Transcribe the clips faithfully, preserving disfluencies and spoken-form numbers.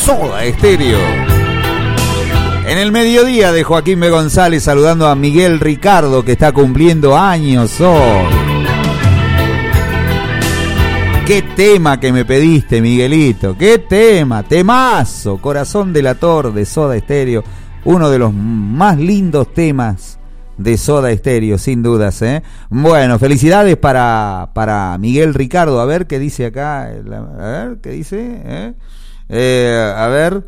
Soda Estéreo. En el mediodía de Joaquín B. González, saludando a Miguel Ricardo, que está cumpliendo años hoy. Qué tema que me pediste, Miguelito. Qué tema, temazo. Corazón delator de Soda Estéreo. Uno de los más lindos temas de Soda Estéreo, sin dudas, ¿eh? Bueno, felicidades para, para Miguel Ricardo. A ver qué dice acá. A ver qué dice. ¿Eh? Eh, a ver.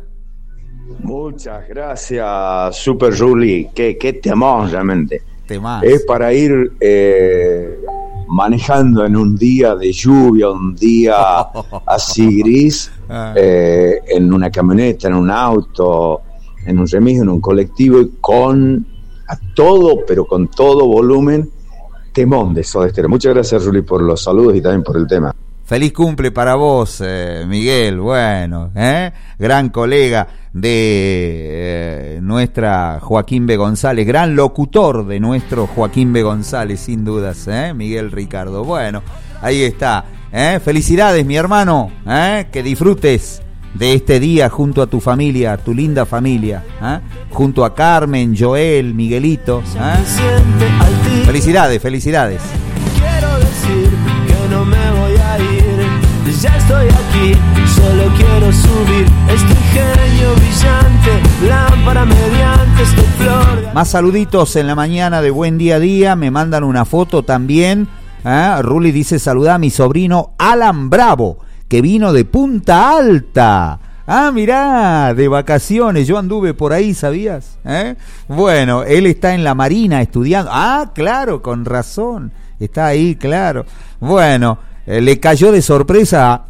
Muchas gracias, Super Juli. Qué, qué temón realmente. Temás. Es para ir eh, manejando en un día de lluvia, un día así gris, eh, en una camioneta, en un auto, en un remis, en un colectivo, y con a todo, pero con todo volumen, temón de Soda Estéreo. Muchas gracias, Juli, por los saludos y también por el tema. Feliz cumple para vos, eh, Miguel. Bueno, ¿eh? Gran colega de eh, nuestra Joaquín B. González, gran locutor de nuestro Joaquín B. González, sin dudas, ¿eh? Miguel Ricardo. Bueno, ahí está. ¿eh? Felicidades, mi hermano. ¿eh? Que disfrutes de este día junto a tu familia, tu linda familia, ¿eh? junto a Carmen, Joel, Miguelito. ¿eh? Felicidades, felicidades. Quiero decir que no me voy a ir, ya estoy aquí, solo quiero subir este ingenio brillante, lámpara mediante este flor. Más saluditos en la mañana de Buen Día a Día, me mandan una foto también. ¿eh? Ruli dice: saludá a mi sobrino Alan Bravo, que vino de Punta Alta. Ah, mirá, de vacaciones. Yo anduve por ahí, ¿sabías? ¿Eh? Bueno, él está en la Marina estudiando. Ah, claro, con razón. Está ahí, claro. Bueno, eh, le cayó de sorpresa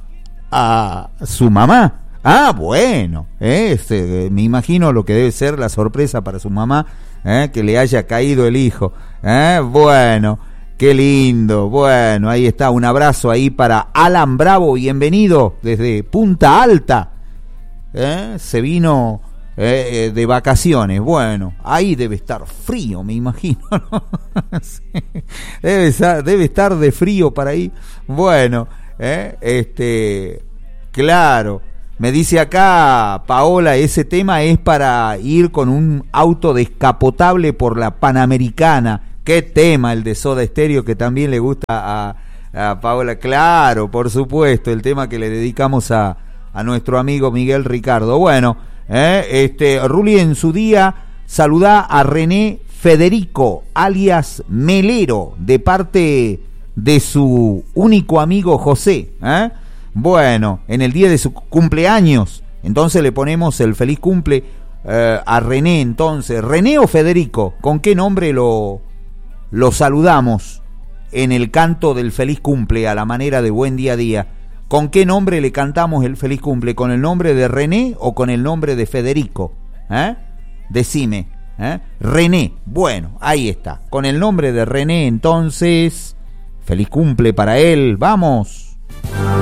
a, a su mamá. Ah, bueno. Eh, este, me imagino lo que debe ser la sorpresa para su mamá, eh, que le haya caído el hijo. Eh, bueno. Qué lindo, bueno, ahí está, un abrazo ahí para Alan Bravo, bienvenido desde Punta Alta, ¿eh? Se vino eh, de vacaciones, bueno, ahí debe estar frío, me imagino, ¿no? Sí. debe, estar, debe estar de frío para ahí, bueno, ¿eh? este, claro, me dice acá Paola, ese tema es para ir con un auto descapotable por la Panamericana. Qué tema el de Soda Estéreo, que también le gusta a, a Paola. Claro, por supuesto, el tema que le dedicamos a, a nuestro amigo Miguel Ricardo. Bueno, eh, este Ruli en su día saluda a René Federico, alias Melero, de parte de su único amigo José. ¿eh? Bueno, en el día de su cumpleaños, entonces le ponemos el feliz cumple eh, a René. Entonces, ¿René o Federico? ¿Con qué nombre lo... Lo saludamos en el canto del feliz cumple a la manera de Buen Día a Día? ¿Con qué nombre le cantamos el feliz cumple? ¿Con el nombre de René o con el nombre de Federico? ¿Eh? Decime. ¿eh? René. Bueno, ahí está. Con el nombre de René, entonces, feliz cumple para él. ¡Vamos!